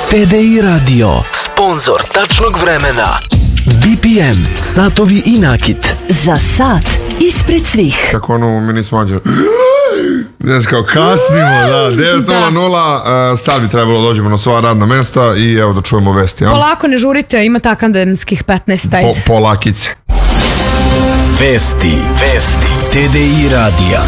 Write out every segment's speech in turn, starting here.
TDI Radio, sponzor tačnog vremena. BPM, satovi i nakit. Za sat ispred svih. Kako ono mi nismo mađe. Znaš kao kasnimo, da, 9:00, sad bi trebalo dođemo na svoja radna mesta i evo da čujemo vesti. Ja? Polako, ne žurite, imate akademskih 15, ajde. Polakice. Vesti TDI Radija.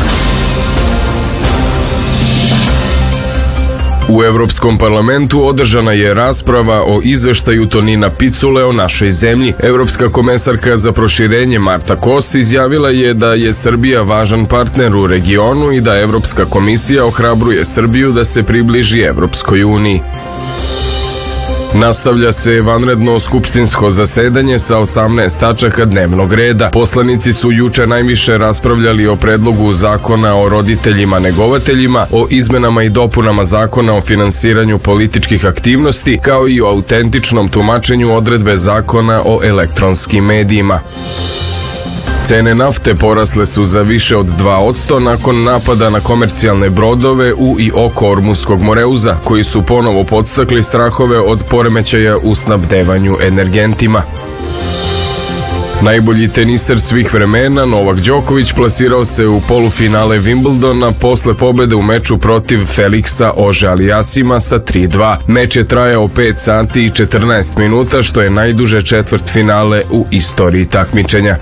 U Evropskom parlamentu održana je rasprava o izveštaju Tonina Picule o našoj zemlji. Evropska komesarka za proširenje Marta Kos izjavila je da je Srbija važan partner u regionu i da Evropska komisija ohrabruje Srbiju da se približi Evropskoj uniji. Nastavlja se vanredno skupštinsko zasedanje sa 18 tačaka dnevnog reda. Poslanici su juče najviše raspravljali o predlogu zakona o roditeljima negovateljima, o izmenama i dopunama zakona o finansiranju političkih aktivnosti, kao i o autentičnom tumačenju odredbe zakona o elektronskim medijima. Cene nafte porasle su za više od 2% nakon napada na komercijalne brodove u i oko Ormuskog Moreuza, koji su ponovo podstakli strahove od poremećaja u snabdevanju energentima. Najbolji teniser svih vremena, Novak Đoković, plasirao se u polufinale Wimbledona posle pobede u meču protiv Felixa Auger-Aliassima sa 3:2. Meč je trajao 5 sati i 14 minuta, što je najduže četvrtfinale u istoriji takmičenja.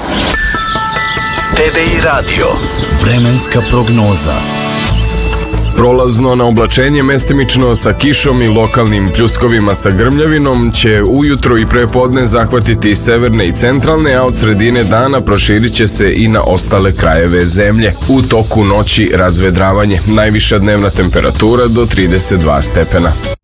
TDI Radio, vremenska prognoza. Prolazno na oblačenje mestimično sa kišom i lokalnim pljuskovima sa grmljavinom će ujutro i prepodne zahvatiti severne i centralne, a od sredine dana proširit će se i na ostale krajeve zemlje. U toku noći razvedravanje, najviša dnevna temperatura do 32 stepena.